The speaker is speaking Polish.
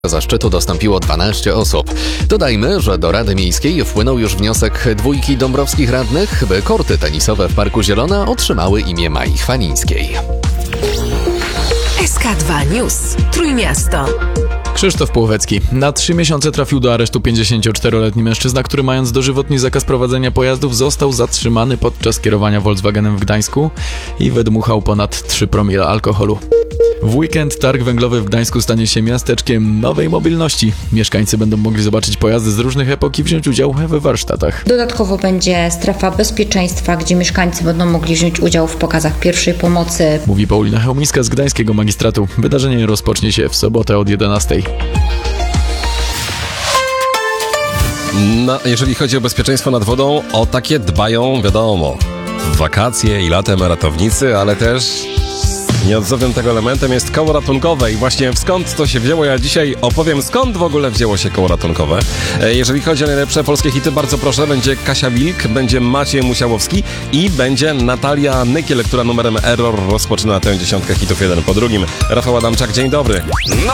zaszczytu dostąpiło 12 osób. Dodajmy, że do Rady Miejskiej wpłynął już wniosek dwójki dąbrowskich radnych, by korty tenisowe w Parku Zielona otrzymały imię Mai Chwalińskiej. SK2 News. Trójmiasto. Krzysztof Płowiecki. Na 3 miesiące trafił do aresztu 54-letni mężczyzna, który mając dożywotni zakaz prowadzenia pojazdów został zatrzymany podczas kierowania Volkswagenem w Gdańsku i wydmuchał ponad 3 promile alkoholu. W weekend targ węglowy w Gdańsku stanie się miasteczkiem nowej mobilności. Mieszkańcy będą mogli zobaczyć pojazdy z różnych epok i wziąć udział w warsztatach. Dodatkowo będzie strefa bezpieczeństwa, gdzie mieszkańcy będą mogli wziąć udział w pokazach pierwszej pomocy. Mówi Paulina Chełmińska z Gdańskiego Magistratu. Wydarzenie rozpocznie się w sobotę od 11:00. Jeżeli chodzi o bezpieczeństwo nad wodą, o takie dbają, wiadomo, w wakacje i latem ratownicy, ale też nieodzownym tego elementem jest koło ratunkowe i właśnie skąd to się wzięło, ja dzisiaj opowiem, skąd w ogóle wzięło się koło ratunkowe. Jeżeli chodzi o najlepsze polskie hity, bardzo proszę, będzie Kasia Wilk, będzie Maciej Musiałowski i będzie Natalia Nykiel, która numerem Error rozpoczyna tę 10 hitów jeden po drugim. Rafał Adamczak, dzień dobry.